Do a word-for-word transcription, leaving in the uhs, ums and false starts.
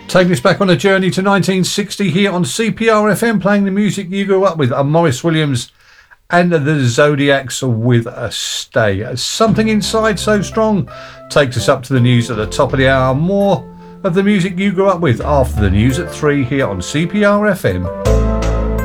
Taking us back on a journey to nineteen sixty here on C P R F M, playing the music you grew up with. Uh, Maurice Williams and the Zodiacs with a Stay. Something Inside So Strong takes us up to the news at the top of the hour. More of the music you grew up with after the news at three here on C P R F M.